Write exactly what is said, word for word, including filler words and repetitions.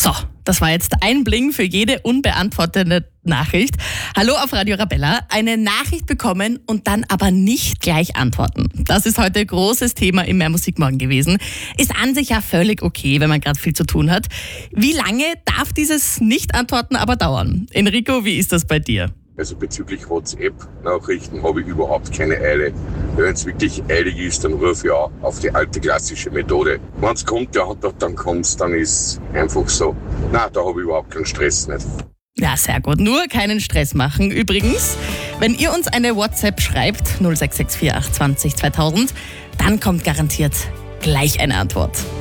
So, das war jetzt ein Bling für jede unbeantwortete Nachricht. Hallo auf Radio Arabella. Eine Nachricht bekommen und dann aber nicht gleich antworten. Das ist heute großes Thema im Mehr Musik morgen gewesen. Ist an sich ja völlig okay, wenn man gerade viel zu tun hat. Wie lange darf dieses Nicht-Antworten aber dauern? Enrico, wie ist das bei dir? Also bezüglich WhatsApp-Nachrichten habe ich überhaupt keine Eile. Wenn es wirklich eilig ist, dann rufe ich auch auf die alte klassische Methode. Wenn es kommt, ja, dann kommt es, dann ist einfach so. Nein, da habe ich überhaupt keinen Stress nicht. Ja, sehr gut. Nur keinen Stress machen. Übrigens, wenn ihr uns eine WhatsApp schreibt, null sechs sechs vier acht zwanzig zweitausend, dann kommt garantiert gleich eine Antwort.